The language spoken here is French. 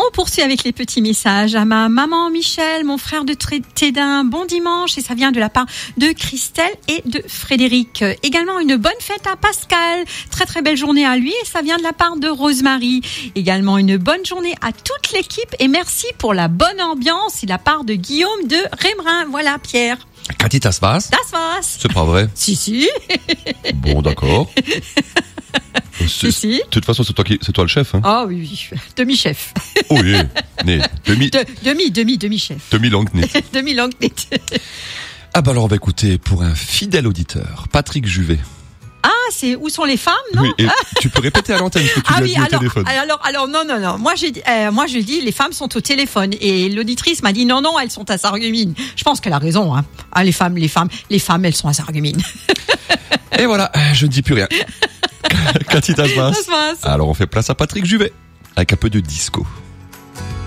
On poursuit avec les petits messages à ma maman Michel, mon frère de Tédin, bon dimanche, et ça vient de la part de Christelle et de Frédéric. Également une bonne fête à Pascal, très très belle journée à lui, et ça vient de la part de Rosemary. Également une bonne journée à toute l'équipe et merci pour la bonne ambiance, et de la part de Guillaume de Rémerin. Voilà Pierre. Cathy, das war's? Das war's. C'est pas vrai? Si. Bon, d'accord. Si. De toute façon, c'est toi le chef, hein? Ah oui, demi-chef. Oui, né. Demi-chef. Demi-langue né. Demi-langue nette. Ah bah alors on va écouter pour un fidèle auditeur, Patrick Juvet. Ah, c'est où sont les femmes, non? Oui, et tu peux répéter à l'antenne ce que tu as dit au téléphone. Alors, non. Moi, je dis, les femmes sont au téléphone. Et l'auditrice m'a dit, non, elles sont à Sarreguemines. Je pense qu'elle a raison, hein. Ah, les femmes, elles sont à Sarreguemines. Et voilà, je ne dis plus rien. Cathy, das war's. Das war's. Alors on fait place à Patrick Juvet, avec un peu de disco.